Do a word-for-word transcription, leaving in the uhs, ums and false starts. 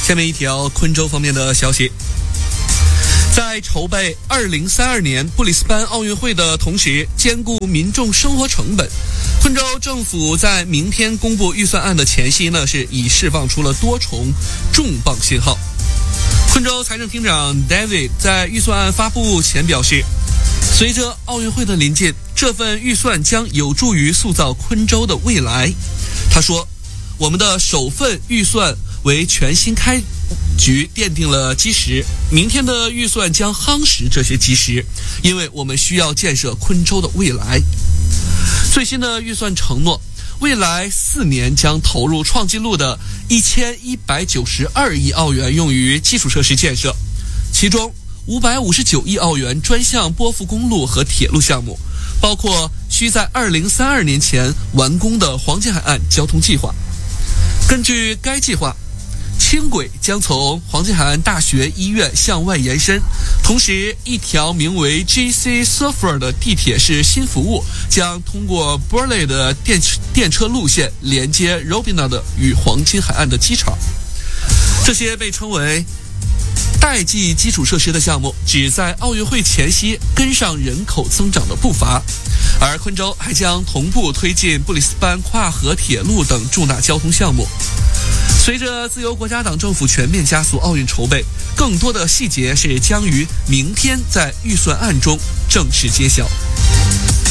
下面一条昆州方面的消息，在筹备二零三二年布里斯班奥运会的同时，兼顾民众生活成本，昆州政府在明天公布预算案的前夕呢，是已释放出了多重重磅信号。昆州财政厅长 David 在预算案发布前表示，随着奥运会的临近，这份预算将有助于塑造昆州的未来。他说，我们的首份预算为全新开局奠定了基石，明天的预算将夯实这些基石，因为我们需要建设昆州的未来。最新的预算承诺，未来四年将投入创纪录的一千一百九十二亿澳元用于基础设施建设，其中五百五十九亿澳元专项拨付公路和铁路项目，包括需在二零三二年前完工的黄金海岸交通计划。根据该计划，轻轨将从黄金海岸大学医院向外延伸，同时一条名为 G C Surfer 的地铁式新服务将通过 Burleigh 的电电车路线连接 Robina 的与黄金海岸的机场。这些被称为代际基础设施的项目，旨在奥运会前夕跟上人口增长的步伐。而昆州还将同步推进布里斯班跨河铁路等重大交通项目。随着自由国家党政府全面加速奥运筹备，更多的细节是将于明天在预算案中正式揭晓。